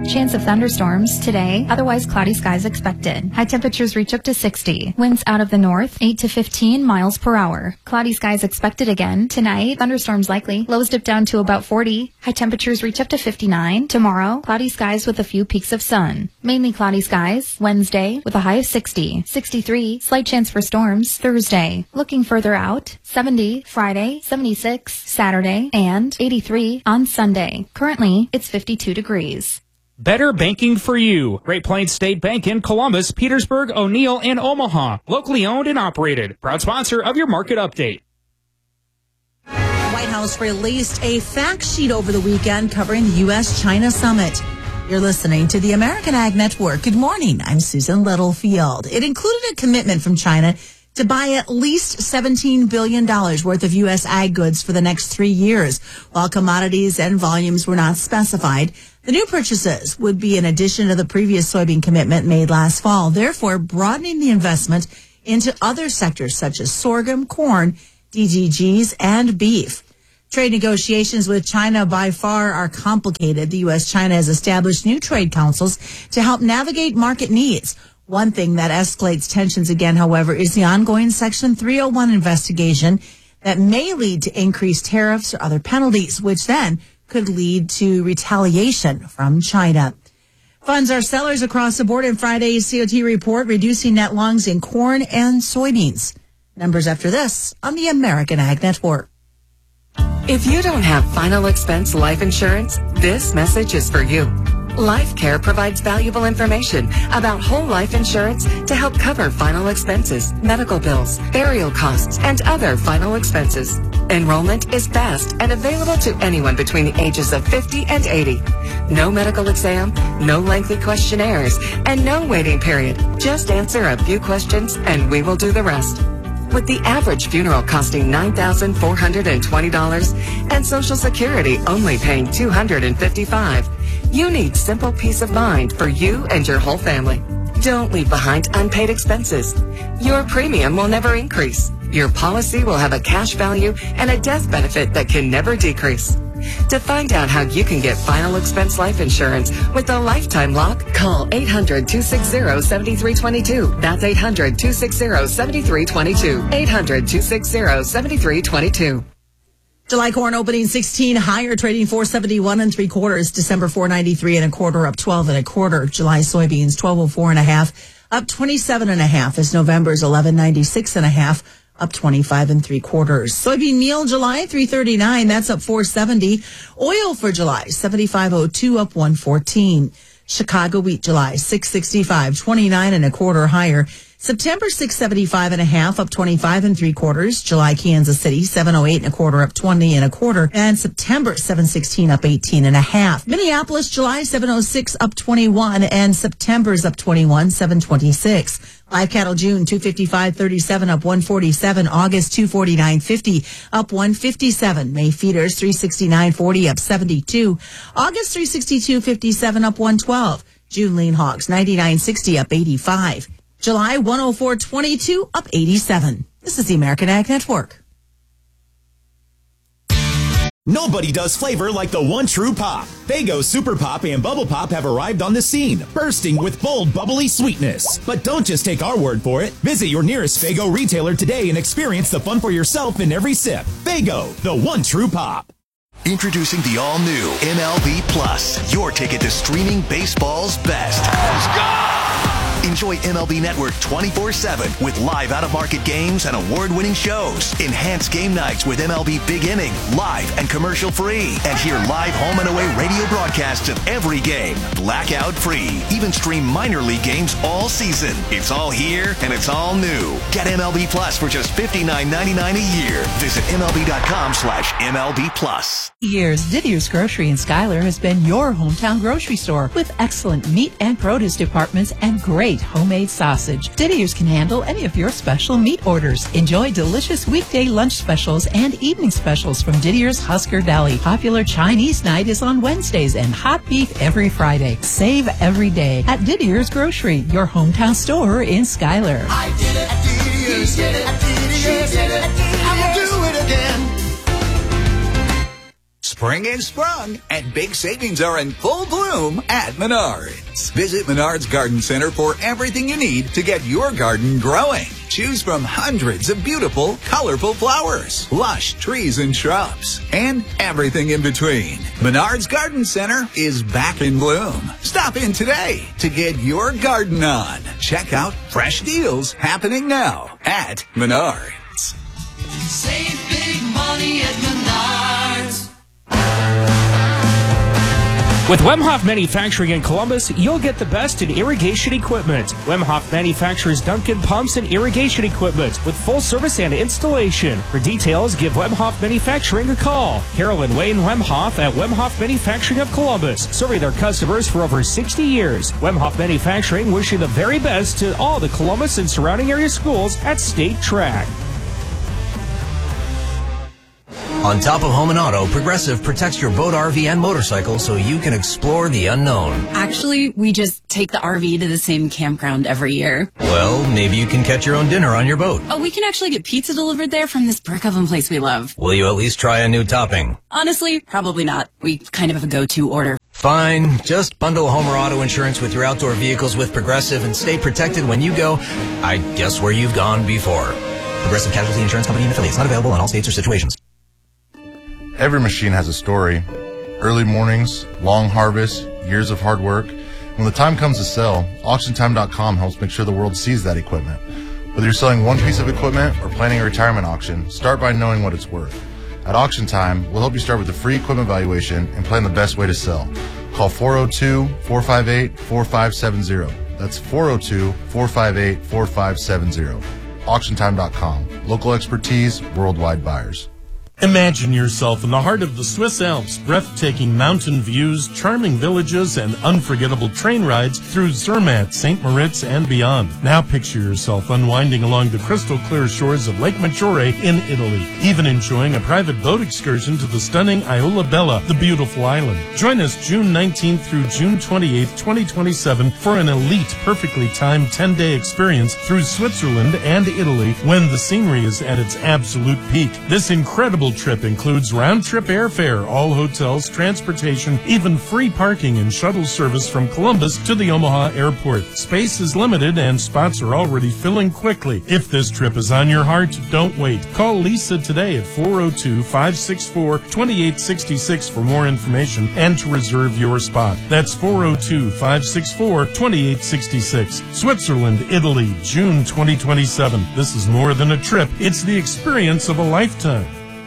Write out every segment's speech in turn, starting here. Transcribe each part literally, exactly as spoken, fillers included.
Chance of thunderstorms today, otherwise cloudy skies expected. High temperatures reach up to sixty. Winds out of the north, eight to fifteen miles per hour. Cloudy skies expected again. Tonight, thunderstorms likely. Lows dip down to about forty. High temperatures reach up to fifty-nine. Tomorrow, cloudy skies with a few peaks of sun. Mainly cloudy skies. Wednesday, with a high of sixty. sixty-three, slight chance for storms. Thursday, looking further out, seventy. Friday, seventy-six. Saturday, and eighty-three on Sunday. Currently, it's fifty-two degrees. Better banking for you. Great Plains State Bank in Columbus, Petersburg, O'Neill, and Omaha. Locally owned and operated. Proud sponsor of your market update. The White House released a fact sheet over the weekend covering the U S China summit. You're listening to the American Ag Network. Good morning. I'm Susan Littlefield. It included a commitment from China to buy at least seventeen billion dollars worth of U S ag goods for the next three years. While commodities and volumes were not specified, the new purchases would be in addition to the previous soybean commitment made last fall, therefore broadening the investment into other sectors such as sorghum, corn, D D Gs, and beef. Trade negotiations with China by far are complicated. The U S China has established new trade councils to help navigate market needs. One thing that escalates tensions again, however, is the ongoing Section three oh one investigation that may lead to increased tariffs or other penalties, which then could lead to retaliation from China. Funds are sellers across the board in Friday's C O T report, reducing net longs in corn and soybeans. Numbers after this on the American Ag Network. If you don't have final expense life insurance, this message is for you. LifeCare provides valuable information about whole life insurance to help cover final expenses, medical bills, burial costs, and other final expenses. Enrollment is fast and available to anyone between the ages of fifty and eighty. No medical exam, no lengthy questionnaires, and no waiting period. Just answer a few questions and we will do the rest. With the average funeral costing nine thousand four hundred twenty dollars and Social Security only paying two hundred fifty-five dollars, you need simple peace of mind for you and your whole family. Don't leave behind unpaid expenses. Your premium will never increase. Your policy will have a cash value and a death benefit that can never decrease. To find out how you can get final expense life insurance with a lifetime lock, call eight hundred, two six zero, seven three two two. That's eight hundred, two six zero, seven three two two. eight hundred, two six zero, seven three two two. July corn opening sixteen higher, trading four seventy-one and three quarters. December four ninety-three and a quarter, up twelve and a quarter. July soybeans twelve oh four and a half, up twenty-seven and a half. As November's eleven ninety-six and a half, up twenty-five and three quarters. Soybean meal July three thirty-nine, that's up four seventy. Oil for July seventy-five oh two, up one fourteen. Chicago wheat July six sixty-five, twenty-nine and a quarter higher. September six seventy-five and a half, up twenty-five and three quarters. July Kansas City seven oh eight and a quarter, up twenty and a quarter. And September seven sixteen, up eighteen and a half. Minneapolis July seven oh six, up twenty-one, and September's up twenty-one, seven twenty-six. Live cattle June two fifty-five thirty-seven, up one forty-seven. August two forty-nine fifty, up one fifty-seven. May feeders three sixty-nine forty, up seventy-two. August three sixty-two fifty-seven, up one twelve. June lean hogs ninety-nine sixty, up eighty-five. July one oh four twenty-two, up eighty-seven. This is the American Ag Network. Nobody does flavor like the one true pop. Faygo Super Pop and Bubble Pop have arrived on the scene, bursting with bold, bubbly sweetness. But don't just take our word for it. Visit your nearest Faygo retailer today and experience the fun for yourself in every sip. Faygo, the one true pop. Introducing the all-new M L B Plus, your ticket to streaming baseball's best. Let's go! Enjoy M L B Network twenty-four seven with live out-of-market games and award-winning shows. Enhance game nights with M L B Big Inning, live and commercial-free. And hear live home and away radio broadcasts of every game, blackout-free. Even stream minor league games all season. It's all here and it's all new. Get M L B Plus for just fifty-nine ninety-nine a year. Visit MLB.com slash MLB Plus. Years, Didier's Grocery in Schuyler has been your hometown grocery store with excellent meat and produce departments and great homemade sausage. Didier's can handle any of your special meat orders. Enjoy delicious weekday lunch specials and evening specials from Didier's Husker Deli. Popular Chinese night is on Wednesdays and hot beef every Friday. Save every day at Didier's Grocery, your hometown store in Schuyler. I did it at Didier's. Did it at Didier's. Did it at Didier's. I'm gonna do it again. Spring is sprung, and big savings are in full bloom at Menards. Visit Menards Garden Center for everything you need to get your garden growing. Choose from hundreds of beautiful, colorful flowers, lush trees and shrubs, and everything in between. Menards Garden Center is back in bloom. Stop in today to get your garden on. Check out fresh deals happening now at Menards. Save big money at Menards. With Wemhoff Manufacturing in Columbus, you'll get the best in irrigation equipment. Wemhoff manufactures Duncan pumps and irrigation equipment with full service and installation. For details, give Wemhoff Manufacturing a call. Carol and Wayne Wemhoff at Wemhoff Manufacturing of Columbus, serving their customers for over sixty years. Wemhoff Manufacturing wishing the very best to all the Columbus and surrounding area schools at State Track. On top of home and auto, Progressive protects your boat, R V, and motorcycle so you can explore the unknown. Actually, we just take the R V to the same campground every year. Well, maybe you can catch your own dinner on your boat. Oh, we can actually get pizza delivered there from this brick oven place we love. Will you at least try a new topping? Honestly, probably not. We kind of have a go-to order. Fine. Just bundle home or auto insurance with your outdoor vehicles with Progressive and stay protected when you go, I guess, where you've gone before. Progressive Casualty Insurance Company and affiliates. Not available in all states or situations. Every machine has a story. Early mornings, long harvests, years of hard work. When the time comes to sell, auction time dot com helps make sure the world sees that equipment. Whether you're selling one piece of equipment or planning a retirement auction, start by knowing what it's worth. At Auction Time, we'll help you start with a free equipment valuation and plan the best way to sell. Call four oh two, four five eight, four five seven zero. That's four oh two, four five eight, four five seven zero. auction time dot com. Local expertise, worldwide buyers. Imagine yourself in the heart of the Swiss Alps, breathtaking mountain views, charming villages, and unforgettable train rides through Zermatt, Saint Moritz, and beyond. Now picture yourself unwinding along the crystal clear shores of Lake Maggiore in Italy, even enjoying a private boat excursion to the stunning Isola Bella, the beautiful island. Join us June nineteenth through June twenty-eighth, twenty twenty-seven for an elite, perfectly timed ten-day experience through Switzerland and Italy when the scenery is at its absolute peak. This incredible trip includes round-trip airfare, all hotels, transportation, even free parking and shuttle service from Columbus to the Omaha airport. Space is limited and spots are already filling quickly. If this trip is on your heart, don't wait. Call Lisa today at four oh two, five six four, two eight six six for more information and to reserve your spot. That's four oh two, five six four, two eight six six. Switzerland, Italy, June twenty twenty-seven. This is more than a trip. It's the experience of a lifetime.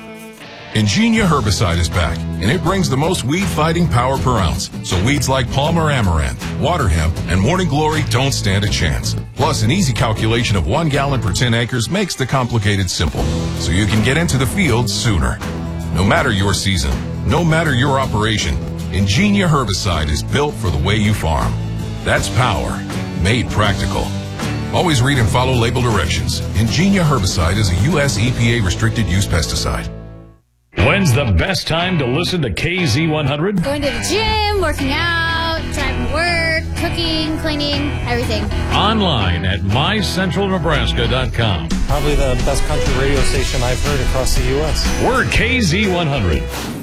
Ingenia herbicide is back, and it brings the most weed-fighting power per ounce. So weeds like Palmer Amaranth, water hemp, and morning glory don't stand a chance. Plus, an easy calculation of one gallon per ten acres makes the complicated simple, so you can get into the field sooner. No matter your season, no matter your operation, Ingenia herbicide is built for the way you farm. That's power, made practical. Always read and follow label directions. Ingenia herbicide is a U S E P A restricted use pesticide. When's the best time to listen to K Z one hundred? Going to the gym, working out, driving to work, cooking, cleaning, everything. Online at my central nebraska dot com. Probably the best country radio station I've heard across the U S. We're K Z one hundred.